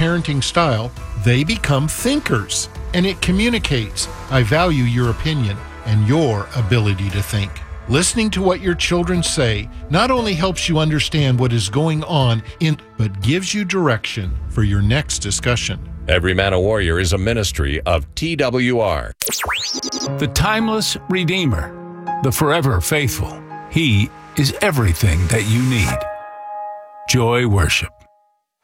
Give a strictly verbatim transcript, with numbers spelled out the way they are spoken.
parenting style, they become thinkers. And it communicates, I value your opinion and your ability to think. Listening to what your children say not only helps you understand what is going on in, but gives you direction for your next discussion. Every Man a Warrior is a ministry of T W R. The timeless Redeemer, the forever faithful. He is everything that you need. Joy Worship.